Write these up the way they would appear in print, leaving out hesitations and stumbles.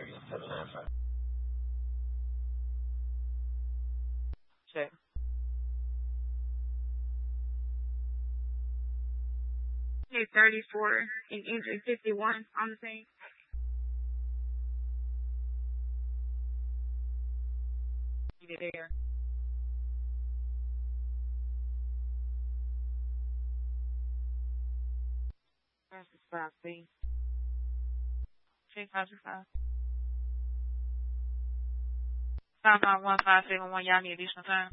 Check. Hit 34 and injured 51 on the scene. There. That's 5C. Check 525. 551-571, y'all need additional time.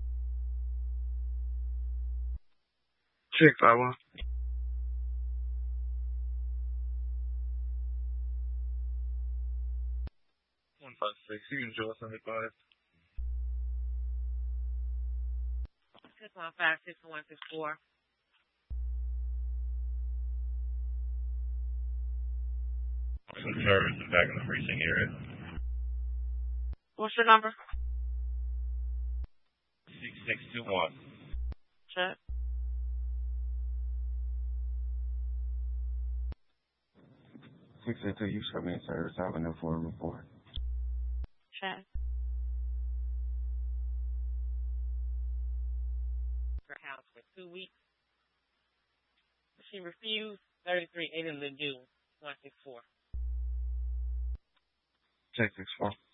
Check 5-1. One 5-6. You can enjoy 75. 615-6164. Some service back in the precinct area. What's your number? 6621. Check. You showed me in service. I have enough for a report. Check. Her house for 2 weeks. She refused. 33 8 in the June 164. Check 6-4.